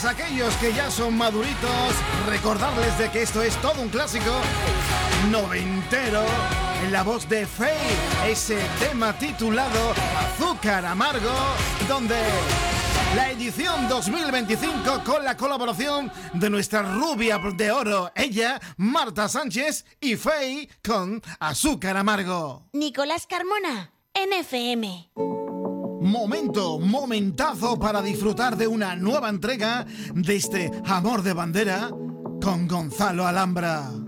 todos aquellos que ya son maduritos, recordarles de que esto es todo un clásico noventero en la voz de Faye, ese tema titulado Azúcar Amargo, donde la edición 2025 con la colaboración de nuestra rubia de oro, ella, Marta Sánchez, y Faye con Azúcar Amargo. Nicolás Carmona, en FM. Momentazo para disfrutar de una nueva entrega de este Amor de Bandera con Gonzalo Alhambra.